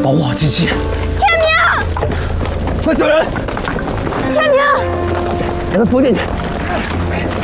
保护好机器。 天明， 快救人！ 天明， 把他扶进去。